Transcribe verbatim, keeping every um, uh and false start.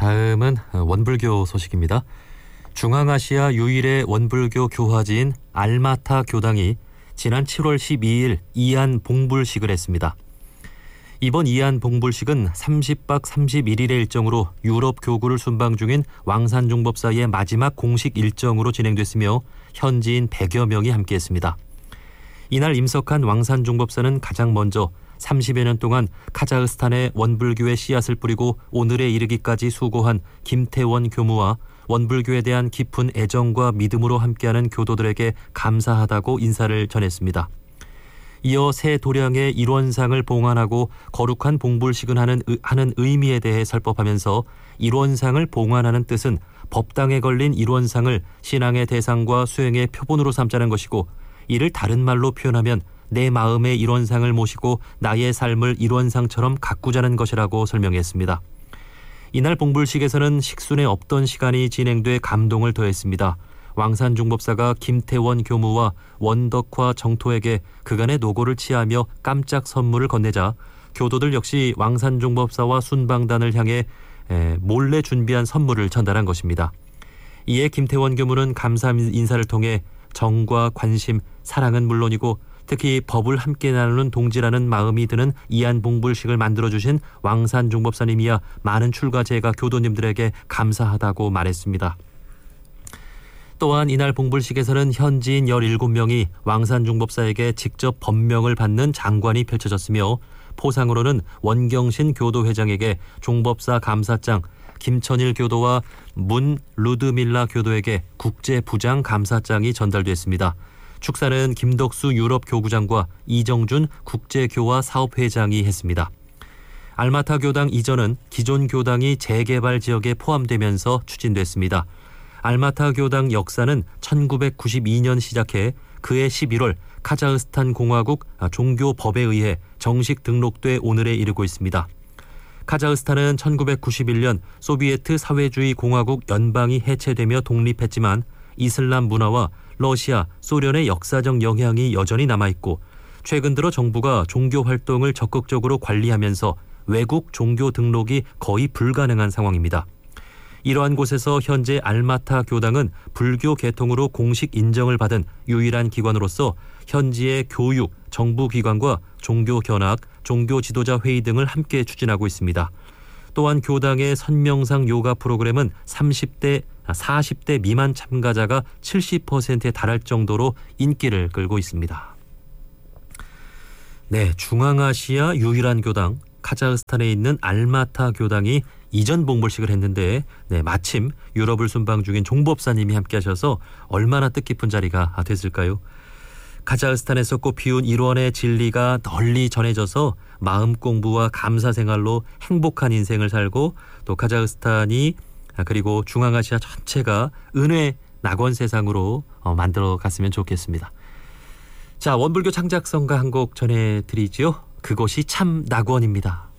다음은 원불교 소식입니다. 중앙아시아 유일의 원불교 교화지인 알마타 교당이 지난 칠월 십이일 이안 봉불식을 했습니다. 이번 이안 봉불식은 삼십 박 삼십일일의 일정으로 유럽 교구를 순방 중인 왕산 종법사의 마지막 공식 일정으로 진행됐으며 현지인 백여 명이 함께했습니다. 이날 임석한 왕산 종법사는 가장 먼저 삼십여 년 동안 카자흐스탄의 원불교의 씨앗을 뿌리고 오늘에 이르기까지 수고한 김태원 교무와 원불교에 대한 깊은 애정과 믿음으로 함께하는 교도들에게 감사하다고 인사를 전했습니다. 이어 새 도량의 일원상을 봉안하고 거룩한 봉불식을 하는, 하는 의미에 대해 설법하면서 일원상을 봉안하는 뜻은 법당에 걸린 일원상을 신앙의 대상과 수행의 표본으로 삼자는 것이고, 이를 다른 말로 표현하면 내 마음의 일원상을 모시고 나의 삶을 일원상처럼 가꾸자는 것이라고 설명했습니다. 이날 봉불식에서는 식순에 없던 시간이 진행돼 감동을 더했습니다. 왕산 종법사가 김태원 교무와 원덕화 정토에게 그간의 노고를 치하며 깜짝 선물을 건네자 교도들 역시 왕산 종법사와 순방단을 향해 몰래 준비한 선물을 전달한 것입니다. 이에 김태원 교무는 감사 인사를 통해 정과 관심, 사랑은 물론이고 특히 법을 함께 나누는 동지라는 마음이 드는 이안 봉불식을 만들어주신 왕산 종법사님이야 많은 출가제가 교도님들에게 감사하다고 말했습니다. 또한 이날 봉불식에서는 현지인 열일곱 명이 왕산 종법사에게 직접 법명을 받는 장관이 펼쳐졌으며 포상으로는 원경신 교도회장에게 종법사 감사장, 김천일 교도와 문 루드밀라 교도에게 국제부장 감사장이 전달됐습니다. 축사는 김덕수 유럽 교구장과 이정준 국제교화 사업회장이 했습니다. 알마타 교당 이전은 기존 교당이 재개발 지역에 포함되면서 추진됐습니다. 알마타 교당 역사는 천구백구십이년 시작해 그해 십일월 카자흐스탄 공화국 종교법에 의해 정식 등록돼 오늘에 이르고 있습니다. 카자흐스탄은 천구백구십일년 소비에트 사회주의 공화국 연방이 해체되며 독립했지만 이슬람 문화와 러시아, 소련의 역사적 영향이 여전히 남아있고 최근 들어 정부가 종교 활동을 적극적으로 관리하면서 외국 종교 등록이 거의 불가능한 상황입니다. 이러한 곳에서 현재 알마타 교당은 불교 계통으로 공식 인정을 받은 유일한 기관으로서 현지의 교육, 정부기관과 종교견학, 종교지도자 회의 등을 함께 추진하고 있습니다. 또한 교당의 선명상 요가 프로그램은 삼십대, 사십대 미만 참가자가 칠십 퍼센트에 달할 정도로 인기를 끌고 있습니다. 네, 중앙아시아 유일한 교당, 카자흐스탄에 있는 알마타 교당이 이전 봉불식을 했는데 네, 마침 유럽을 순방 중인 종법사님이 함께 하셔서 얼마나 뜻깊은 자리가 됐을까요? 카자흐스탄에서 꽃피운 일원의 진리가 널리 전해져서 마음 공부와 감사 생활로 행복한 인생을 살고 또 카자흐스탄이 그리고 중앙아시아 전체가 은혜 낙원 세상으로 만들어 갔으면 좋겠습니다. 자, 원불교 창작성가 한 곡 전해드리지요. 그것이 참 낙원입니다.